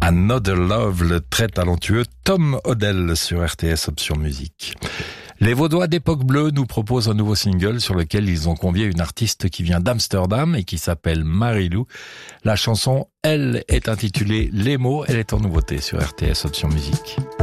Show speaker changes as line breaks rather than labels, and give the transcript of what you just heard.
Another Love, le très talentueux Tom Odell sur RTS Option Musique. Les Vaudois d'Époque Bleue nous proposent un nouveau single sur lequel ils ont convié une artiste qui vient d'Amsterdam et qui s'appelle Marilou. La chanson, elle, est intitulée Les mots. Elle est en nouveauté sur RTS Option Musique.